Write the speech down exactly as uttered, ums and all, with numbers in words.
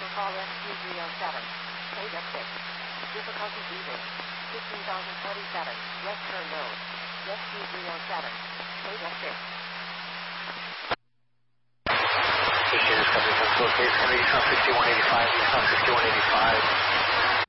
call Rescue three oh seven. eight F six. Difficulty breathing. fifteen thousand forty-seven. West Turn Road. Rescue three oh seven. eight F six. Station is coming from Philippines, coming from sixty-one eighty-five, from sixty-one eighty-five.